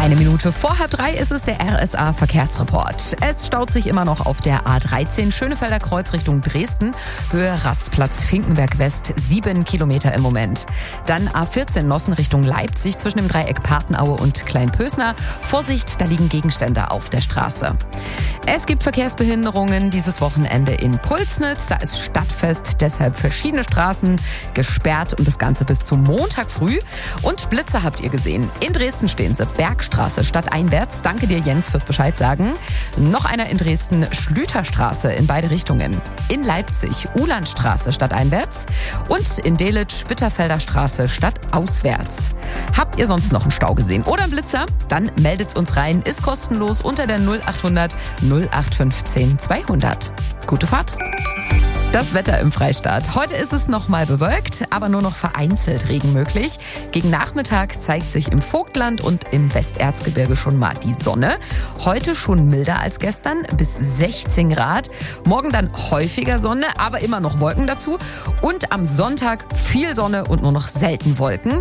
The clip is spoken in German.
Eine Minute vor 2:30 ist es der RSA-Verkehrsreport. Es staut sich immer noch auf der A13 Schönefelder Kreuz Richtung Dresden. Höhe Rastplatz Finkenberg West, 7 Kilometer im Moment. Dann A14 Nossen Richtung Leipzig zwischen dem Dreieck Papenaue und Kleinpösner. Vorsicht, da liegen Gegenstände auf der Straße. Es gibt Verkehrsbehinderungen dieses Wochenende in Pulsnitz. Da ist Stadtfest, deshalb verschiedene Straßen gesperrt und das Ganze bis zum Montag früh. Und Blitze habt ihr gesehen. In Dresden stehen sie. Bergstraße stadteinwärts. Danke dir, Jens, fürs Bescheid sagen. Noch einer in Dresden, Schlüterstraße in beide Richtungen. In Leipzig, Ulandstraße stadteinwärts. Und in Delitzsch, Bitterfelder Straße stadtauswärts. Habt ihr sonst noch einen Stau gesehen oder einen Blitzer? Dann meldet's uns rein. Ist kostenlos unter der 0800 0815 200. Gute Fahrt. Das Wetter im Freistaat. Heute ist es nochmal bewölkt, aber nur noch vereinzelt Regen möglich. Gegen Nachmittag zeigt sich im Vogtland und im Westerzgebirge schon mal die Sonne. Heute schon milder als gestern, bis 16 Grad. Morgen dann häufiger Sonne, aber immer noch Wolken dazu. Und am Sonntag viel Sonne und nur noch selten Wolken.